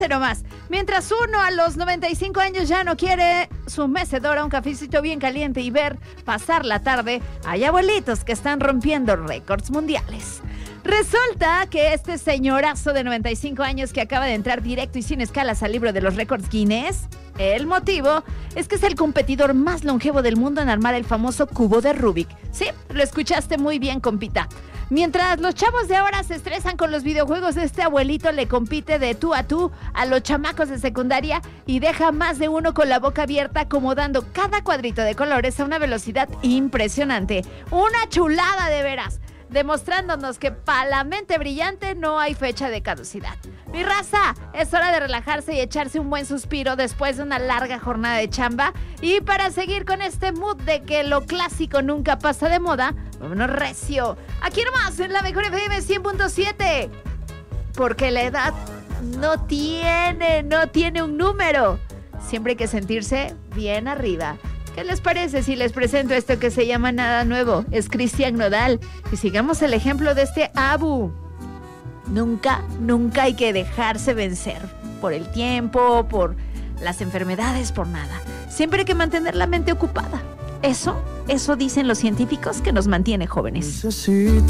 Nomás. Mientras uno a los 95 años ya no quiere su mecedora, un cafecito bien caliente y ver pasar la tarde, hay abuelitos que están rompiendo récords mundiales. Resulta que este señorazo de 95 años que acaba de entrar directo y sin escalas al libro de los récords Guinness, el motivo es que es el competidor más longevo del mundo en armar el famoso cubo de Rubik. Sí, lo escuchaste muy bien, compita. Mientras los chavos de ahora se estresan con los videojuegos, este abuelito le compite de tú a los chamacos de secundaria y deja más de uno con la boca abierta acomodando cada cuadrito de colores a una velocidad impresionante. Una chulada de veras, demostrándonos que para la mente brillante no hay fecha de caducidad. Mi raza, es hora de relajarse y echarse un buen suspiro después de una larga jornada de chamba. Y para seguir con este mood de que lo clásico nunca pasa de moda, vámonos recio. Aquí nomás en la mejor FM 100.7. Porque la edad no tiene un número. Siempre hay que sentirse bien arriba. ¿Qué les parece si les presento esto que se llama Nada Nuevo? Es Cristian Nodal. Y sigamos el ejemplo de este Abu. Nunca hay que dejarse vencer por el tiempo, por las enfermedades, por nada. Siempre hay que mantener la mente ocupada. Eso dicen los científicos que nos mantiene jóvenes.